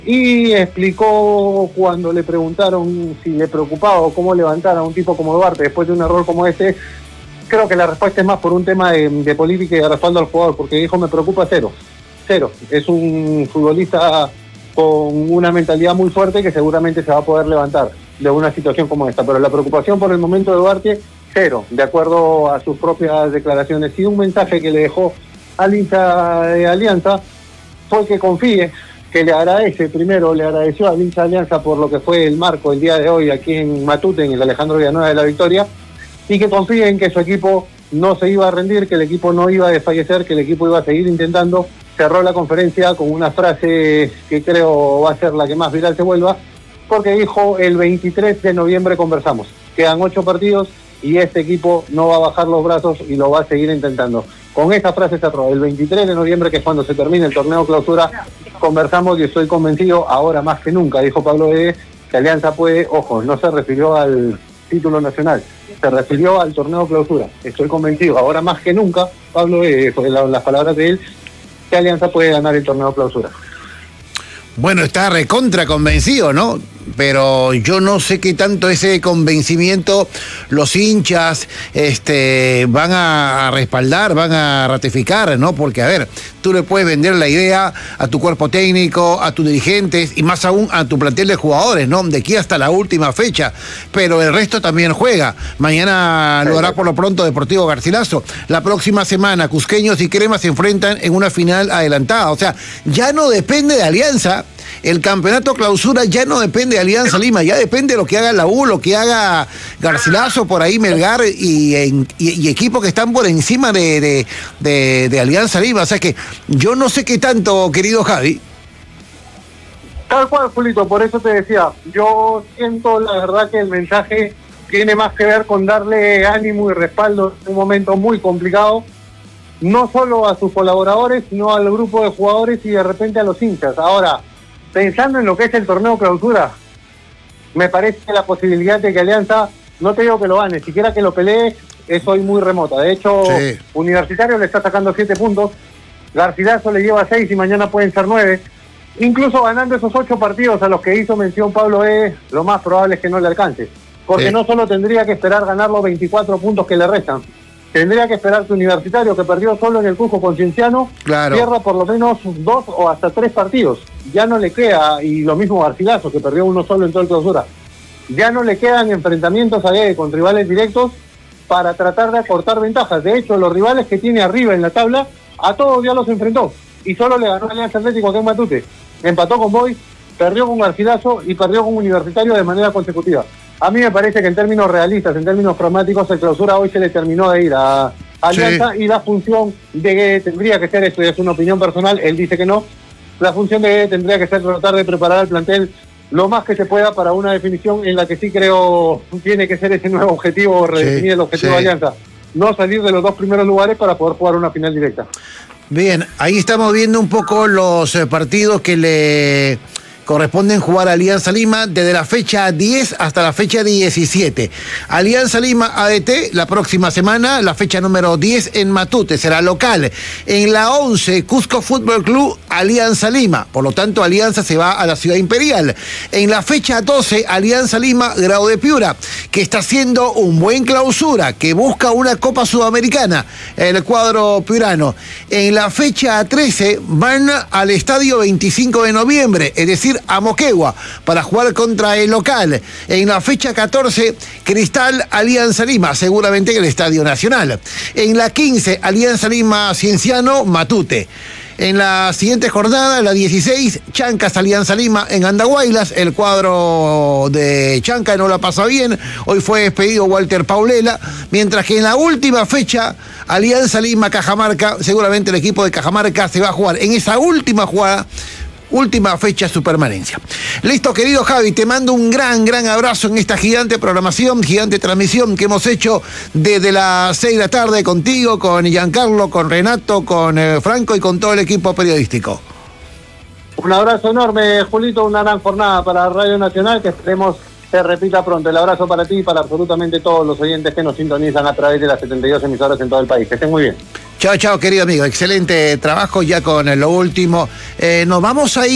y explicó cuando le preguntaron si le preocupaba o cómo levantar a un tipo como Duarte después de un error como este. Creo que la respuesta es más por un tema de política y de respaldo al jugador, porque dijo: me preocupa cero. Es un futbolista con una mentalidad muy fuerte que seguramente se va a poder levantar de una situación como esta, pero la preocupación por el momento de Duarte, cero, de acuerdo a sus propias declaraciones. Y un mensaje que le dejó al hincha de Alianza fue que confíe, que le agradeció al hincha de Alianza por lo que fue el marco el día de hoy aquí en Matute, en el Alejandro Villanueva de la Victoria, y que confíe en que su equipo no se iba a rendir, que el equipo no iba a desfallecer, que el equipo iba a seguir intentando. Cerró la conferencia con una frase que creo va a ser la que más viral se vuelva, porque dijo: el 23 de noviembre conversamos. Quedan 8 partidos y este equipo no va a bajar los brazos y lo va a seguir intentando. Con esa frase cerró: el 23 de noviembre, que es cuando se termine el torneo clausura, conversamos y estoy convencido, ahora más que nunca, dijo Pablo Guedes, que Alianza puede, ojo, no se refirió al título nacional, se refirió al torneo clausura. Estoy convencido, ahora más que nunca, Pablo Guedes, las palabras de él, que Alianza puede ganar el torneo clausura. Bueno, está recontra convencido, ¿no? Pero yo no sé qué tanto ese convencimiento los hinchas van a respaldar, van a ratificar, ¿no? Porque, a ver, tú le puedes vender la idea a tu cuerpo técnico, a tus dirigentes y más aún a tu plantel de jugadores, ¿no? De aquí hasta la última fecha, pero el resto también juega. Mañana lo hará por lo pronto Deportivo Garcilaso. La próxima semana Cusqueños y Cremas se enfrentan en una final adelantada. O sea, ya no depende de Alianza. El campeonato clausura ya no depende de Alianza Lima, ya depende de lo que haga la U, lo que haga Garcilaso, por ahí Melgar y equipos que están por encima de Alianza Lima. O sea que yo no sé qué tanto, querido Javi. Tal cual, Julito, por eso te decía, yo siento la verdad que el mensaje tiene más que ver con darle ánimo y respaldo en un momento muy complicado, no solo a sus colaboradores, sino al grupo de jugadores y de repente a los hinchas. Ahora, pensando en lo que es el torneo clausura, me parece que la posibilidad de que Alianza, no te digo que lo gane, siquiera que lo pelee, es hoy muy remota. De hecho, sí. Universitario le está sacando 7 puntos, Garcilaso le lleva 6 y mañana pueden ser 9. Incluso ganando esos 8 partidos a los que hizo mención Pablo lo más probable es que no le alcance. Porque sí, no solo tendría que esperar ganar los 24 puntos que le restan, tendría que esperar que Universitario, que perdió solo en el Cusco con Cienciano, claro, pierda por lo menos 2 o hasta 3 partidos. Ya no le queda, y lo mismo Garcilaso, que perdió uno solo en toda el clausura, ya no le quedan enfrentamientos con rivales directos para tratar de acortar ventajas. De hecho, los rivales que tiene arriba en la tabla, a todos ya los enfrentó, y solo le ganó Alianza Atlético acá en Matute. Empató con Boys, perdió con Garcilaso y perdió con Universitario de manera consecutiva. A mí me parece que en términos realistas, en términos pragmáticos, el clausura hoy se le terminó de ir a Alianza, sí, y la función de Guedes tendría que ser, esto es una opinión personal, él dice que no, la función de Guedes tendría que ser tratar de preparar al plantel lo más que se pueda para una definición en la que sí creo tiene que ser ese nuevo objetivo, redefinir, sí, el objetivo, sí, de Alianza, no salir de los 2 primeros lugares para poder jugar una final directa. Bien, ahí estamos viendo un poco los partidos que le corresponden jugar a Alianza Lima desde la fecha 10 hasta la fecha 17. Alianza Lima ADT la próxima semana, la fecha número 10 en Matute, será local. En la 11, Cusco Fútbol Club, Alianza Lima. Por lo tanto, Alianza se va a la Ciudad Imperial. En la fecha 12, Alianza Lima, Grau de Piura, que está haciendo un buen clausura, que busca una Copa Sudamericana, el cuadro piurano. En la fecha 13, van al estadio 25 de noviembre, es decir, a Moquegua, para jugar contra el local. En la fecha 14, Cristal Alianza Lima, seguramente en el Estadio Nacional. En la 15, Alianza Lima Cienciano, Matute. En la siguiente jornada, la 16, Chancas Alianza Lima en Andahuaylas. El cuadro de Chanca no la pasa bien. Hoy fue despedido Walter Paulela. Mientras que en la última fecha, Alianza Lima Cajamarca, seguramente el equipo de Cajamarca se va a jugar en esa última jugada, última fecha su permanencia. Listo, querido Javi, te mando un gran abrazo en esta gigante programación, gigante transmisión que hemos hecho desde las 6 de la tarde contigo, con Giancarlo, con Renato, con Franco y con todo el equipo periodístico. Un abrazo enorme, Julito, una gran jornada para Radio Nacional, que esperemos se repita pronto. El abrazo para ti y para absolutamente todos los oyentes que nos sintonizan a través de las 72 emisoras en todo el país. Que estén muy bien. Chao, querido amigo. Excelente trabajo ya con lo último. Nos vamos a ir.